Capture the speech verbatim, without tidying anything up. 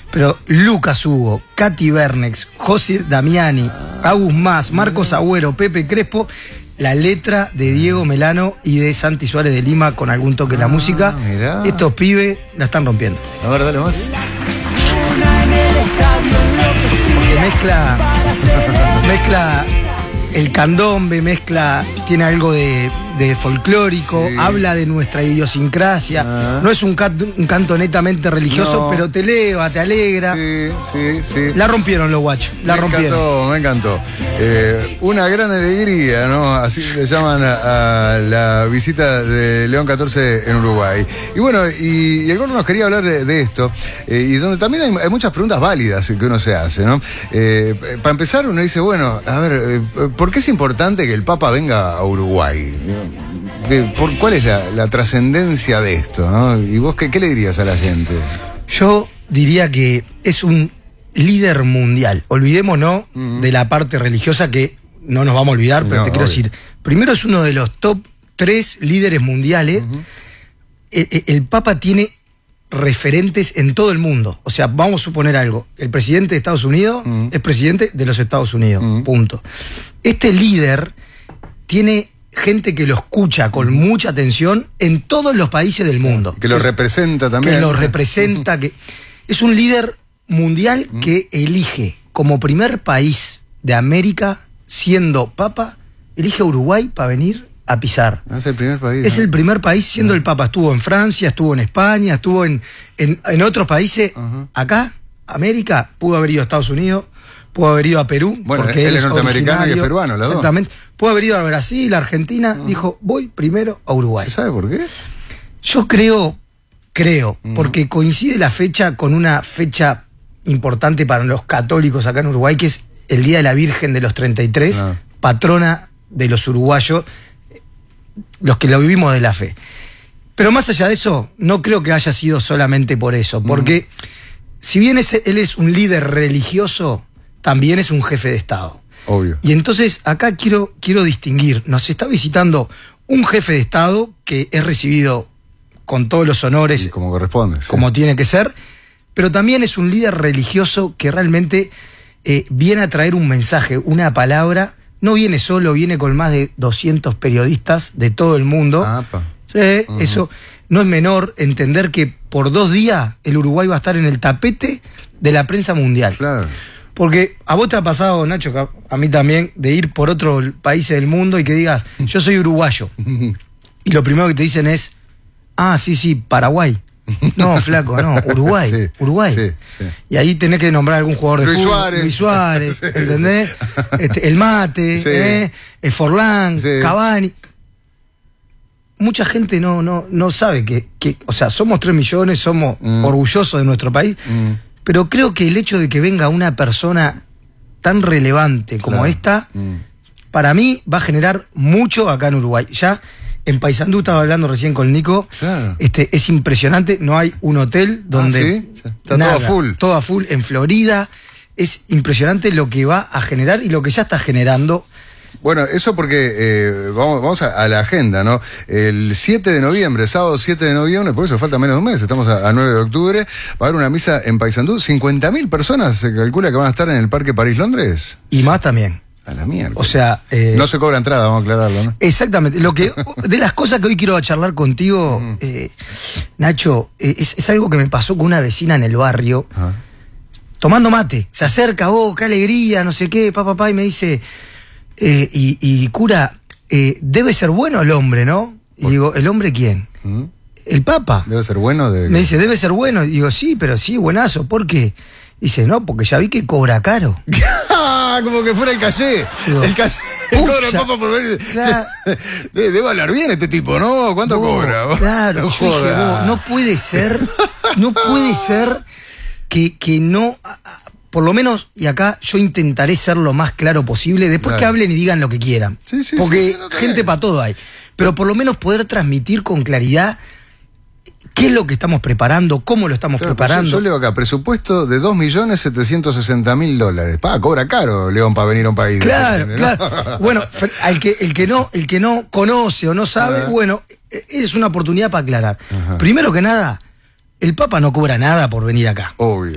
Pero Lucas Hugo, Katy Bernex, José Damiani, Agus Mas, Marcos Agüero, Pepe Crespo, la letra de Diego Melano y de Santi Suárez de Lima con algún toque en la Ah, música. mirá. Estos pibes la están rompiendo. A ver, dale más. Porque mezcla, mezcla el candombe, mezcla, tiene algo de, de folclórico, Sí. habla de nuestra idiosincrasia. Ah. No es un canto, un canto netamente religioso, No. pero te eleva, te alegra. Sí, sí, sí. La rompieron los guachos, la me rompieron. encantó, me encantó. Eh, una gran alegría, ¿no? Así le llaman a, a la visita de León catorce en Uruguay. Y bueno, y, y el Gordo nos quería hablar de, de esto, eh, y donde también hay, hay muchas preguntas válidas que uno se hace, ¿no? Eh, para empezar, uno dice, bueno, a ver, eh, ¿por qué es importante que el Papa venga a Uruguay? Eh, ¿Por, ¿Cuál es la, la trascendencia de esto, ¿no? ¿Y vos qué, qué le dirías a la gente? Yo diría que es un líder mundial. Olvidémonos Ujú. de la parte religiosa, que no nos vamos a olvidar, pero No, te quiero obvio. decir, primero es uno de los top tres líderes mundiales. Ujú. el, el- el Papa tiene referentes en todo el mundo. O sea, vamos a suponer algo. El presidente de Estados Unidos Ujú. es presidente de los Estados Unidos. Ujú. Punto. Este líder tiene gente que lo escucha con mucha atención en todos los países del mundo. Que lo representa también. Que lo representa, que es un líder mundial que elige como primer país de América, siendo Papa, elige a Uruguay para venir a pisar. Es el primer país. Es ¿no? el primer país siendo el Papa. Estuvo en Francia, estuvo en España, estuvo en, en, en otros países. Ajá. Acá, América, pudo haber ido a Estados Unidos, pudo haber ido a Perú. Bueno, porque él es es norteamericano y es originario. peruano, las dos. Exactamente. Pudo haber ido a Brasil, a Argentina. Dijo, voy primero a Uruguay. ¿Se sabe por qué? Yo creo, creo, Ujú. porque coincide la fecha con una fecha importante para los católicos acá en Uruguay, que es el Día de la Virgen de los treinta y tres, Ah. patrona de los uruguayos, los que lo vivimos de la fe. Pero más allá de eso, no creo que haya sido solamente por eso, porque si bien es- él es un líder religioso, también es un jefe de Estado. Obvio. Y entonces acá quiero, quiero distinguir, nos está visitando un jefe de Estado que es recibido con todos los honores, Y como corresponde. sí. como tiene que ser, pero también es un líder religioso que realmente eh, viene a traer un mensaje, una palabra. No viene solo, viene con más de doscientos periodistas de todo el mundo. Apa. Sí, Ujú. eso no es menor, entender que por dos días el Uruguay va a estar en el tapete de la prensa mundial. Claro. Porque a vos te ha pasado, Nacho, que a- a mí también, de ir por otros países del mundo y que digas, yo soy uruguayo. Y lo primero que te dicen es, ah, sí, sí, Paraguay. No, flaco, no, Uruguay, Sí, Uruguay. sí, sí. Y ahí tenés que nombrar algún jugador de Luis fútbol. Suárez. Luis Suárez, Sí. ¿entendés? Este, el Mate, Sí. ¿eh? El Forlán, Sí. Cavani. Mucha gente no, no, no sabe que, que, o sea, somos tres millones, somos Mm. orgullosos de nuestro país, Mm. pero creo que el hecho de que venga una persona tan relevante como Claro. esta, Mm. para mí va a generar mucho acá en Uruguay. Ya en Paysandú estaba hablando recién con Nico, Claro. este, es impresionante, no hay un hotel donde... Ah, ¿sí? Está todo a full. Todo a full en Florida. Es impresionante lo que va a generar y lo que ya está generando. Bueno, eso porque eh, vamos, vamos a, a la agenda, ¿no? El siete de noviembre, sábado siete de noviembre, por eso falta menos de un mes, estamos a, a nueve de octubre, va a haber una misa en Paysandú. cincuenta mil personas se calcula que van a estar en el Parque París-Londres. Y más también. A la mierda. O sea... eh, no se cobra entrada, vamos a aclararlo, ¿no? Exactamente. Lo que, de las cosas que hoy quiero charlar contigo, eh, Nacho, eh, es, es algo que me pasó con una vecina en el barrio, Ajá. tomando mate. Se acerca, oh, qué alegría, no sé qué, papá, papá, y me dice, eh, y, y cura, eh, debe ser bueno el hombre, ¿no? Y ¿Por? digo, ¿el hombre quién? ¿Mm? El Papa. Debe ser bueno de... Me dice, debe ser bueno. Y digo, sí, pero sí, buenazo. ¿Por qué? Dice, no, porque ya vi que cobra caro. Como que fuera el calle. Digo, El calle. pucha, Cobra el Papa por venir. claro. Debe, debe hablar bien este tipo, ¿no? ¿Cuánto Vos, cobra? Claro, No y yo dije, joda. vos, no puede ser, no puede ser que, que no, a- a- por lo menos, y acá yo intentaré ser lo más claro posible, después Claro. que hablen y digan lo que quieran. Sí, sí, porque sí, sí, no, está gente bien. para todo hay. Pero por lo menos poder transmitir con claridad qué es lo que estamos preparando, cómo lo estamos Claro, pues preparando. yo, yo leo acá, presupuesto de dos millones setecientos sesenta mil dólares. Pa, cobra caro, León, para venir a un país. Claro, de ese, ¿no? claro. Bueno, fr- al que, el que no, el que no conoce o no sabe, Ajá. bueno, e- es una oportunidad para aclarar. Ajá. Primero que nada, el Papa no cobra nada por venir acá. Obvio.